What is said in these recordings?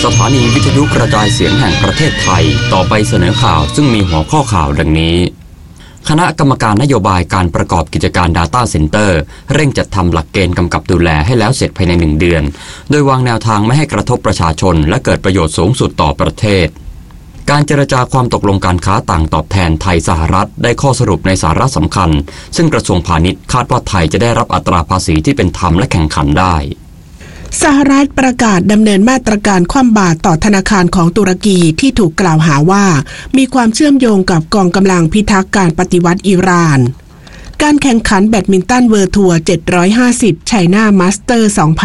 สถานีวิทยุกระจายเสียงแห่งประเทศไทยต่อไปเสนอข่าวซึ่งมีหัวข้อข่าวดังนี้คณะกรรมการนโยบายการประกอบกิจการ Data Center เร่งจัดทำหลักเกณฑ์กำกับดูแลให้แล้วเสร็จภายใน1 เดือนโดยวางแนวทางไม่ให้กระทบประชาชนและเกิดประโยชน์สูงสุดต่อประเทศการเจรจาความตกลงการค้าต่างตอบแทนไทยสหรัฐได้ข้อสรุปในสาระสำคัญซึ่งกระทรวงพาณิชย์คาดว่าไทยจะได้รับอัตราภาษีที่เป็นธรรมและแข่งขันได้สหรัฐประกาศดำเนินมาตรการคว่ำบาตรต่อธนาคารของตุรกีที่ถูกกล่าวหาว่ามีความเชื่อมโยงกับกองกำลังพิทักษ์การปฏิวัติอิหร่านการแข่งขันแบดมินตันเวิลด์ทัวร์750 China Master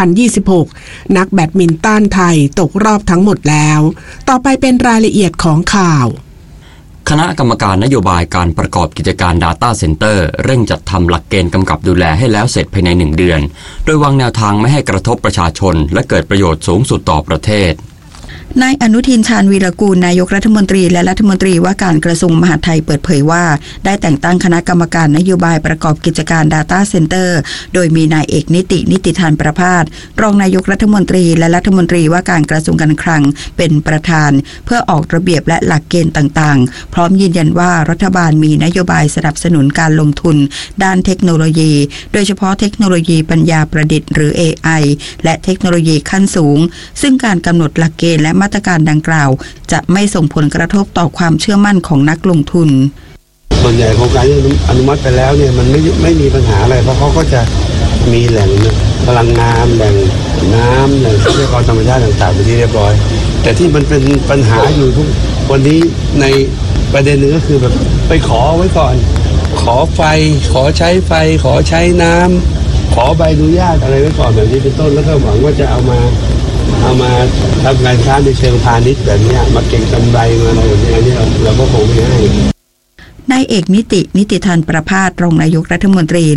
2026 นักแบดมินตันไทยตกรอบทั้งหมดแล้วต่อไปเป็นรายละเอียดของข่าวคณะกรรมการนโยบายการประกอบกิจการ Data Center เร่งจัดทำหลักเกณฑ์กำกับดูแลให้แล้วเสร็จภายใน1 เดือนโดยวางแนวทางไม่ให้กระทบประชาชนและเกิดประโยชน์สูงสุดต่อประเทศนายอนุทินชาญวีรกูลนายกรัฐมนตรีและรัฐมนตรีว่าการกระทรวงมหาดไทยเปิดเผยว่าได้แต่งตั้งคณะกรรมการนโยบายประกอบกิจการ Data Center โดยมีนายเอกนิติธานประภาสรองนายกรัฐมนตรีและรัฐมนตรีว่าการกระทรวงการคลังเป็นประธานเพื่อออกระเบียบและหลักเกณฑ์ต่างๆพร้อมยืนยันว่ารัฐบาลมีนโยบายสนับสนุนการลงทุนด้านเทคโนโลยีโดยเฉพาะเทคโนโลยีปัญญาประดิษฐ์หรือ AI และเทคโนโลยีขั้นสูงซึ่งการกำหนดหลักเกณฑ์และมาตรการดังกล่าวจะไม่ส่งผลกระทบต่อความเชื่อมั่นของนักลงทุนส่วนใหญ่โครงการที่อนุมัติไปแล้วเนี่ยมันไม่มีปัญหาอะไรเพราะเขาก็จะมีแหล่งพลังงานแหล่งน้ำแหล่งทรัพยากรธรรมชาติต่างๆเป็นที่เรียบร้อยแต่ที่มันเป็นปัญหาอยู่ทุกวันนี้ในประเด็นหนึ่งก็คือแบบไปขอไว้ก่อนขอไฟขอใช้ไฟขอใช้น้ำขอใบอนุญาตอะไรไว้ก่อนแบบนี้เป็นต้นแล้วก็หวังว่าจะเอามาทำการค้าในเชิงพาณิชย์แบบนี้มาเก็งกำไรมาอะไรแบบนี้อันนี้เราก็คงไม่ให้นายเอกนิติธานประภาสรองนายกรัฐมนตรี